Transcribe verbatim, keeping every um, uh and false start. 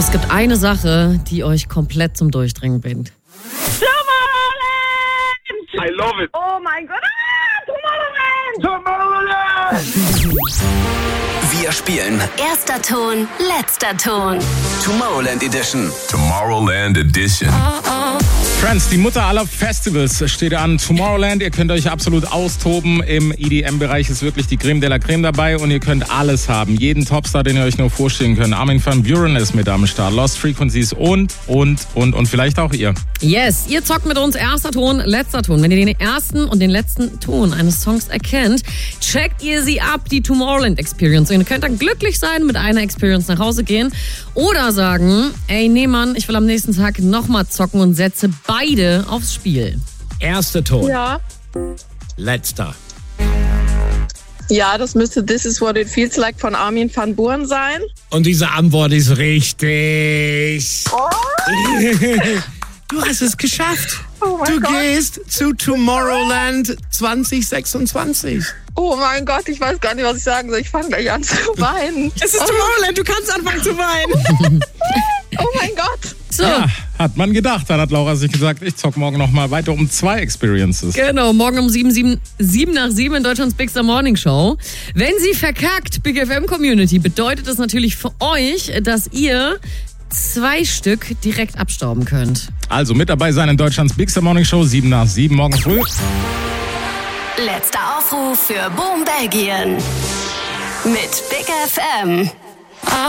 Es gibt eine Sache, die euch komplett zum Durchdringen bringt. Tomorrowland! I love it. Oh mein Gott. Ah, Tomorrowland! Tomorrowland! Wir spielen Erster Ton, letzter Ton. Tomorrowland Edition. Tomorrowland Edition. Friends, die Mutter aller Festivals steht an. Tomorrowland, ihr könnt euch absolut austoben. Im E D M-Bereich ist wirklich die Creme de la Creme dabei und ihr könnt alles haben. Jeden Topstar, den ihr euch nur vorstellen könnt. Armin van Buuren ist mit am Start. Lost Frequencies und, und, und, und vielleicht auch ihr. Yes, ihr zockt mit uns erster Ton, letzter Ton. Wenn ihr den ersten und den letzten Ton eines Songs erkennt, checkt ihr sie ab, die Tomorrowland Experience. Und ihr könnt dann glücklich sein, mit einer Experience nach Hause gehen oder sagen, ey, nee Mann, ich will am nächsten Tag nochmal zocken und setze beide aufs Spiel. Erster Ton. Ja. Letzter. Ja, das müsste This Is What It Feels Like von Armin van Buuren sein. Und diese Antwort ist richtig. Oh. Du hast es geschafft. Oh mein du Gott. gehst zu Tomorrowland zwanzig sechsundzwanzig. Oh mein Gott, ich weiß gar nicht, was ich sagen soll. Ich fange gleich an zu weinen. Es ist Tomorrowland, du kannst anfangen zu weinen. Oh mein Gott. So. Ja, hat man gedacht. Dann hat Laura sich gesagt, ich zock morgen noch mal weiter um zwei Experiences. Genau, morgen um sieben, sieben, sieben nach sieben in Deutschlands Big Star Morning Show. Wenn sie verkackt, Big F M Community, bedeutet das natürlich für euch, dass ihr zwei Stück direkt abstauben könnt. Also mit dabei sein in Deutschlands Big Star Morning Show, sieben nach sieben morgen früh. Letzter Aufruf für Boom Belgien. Mit Big F M.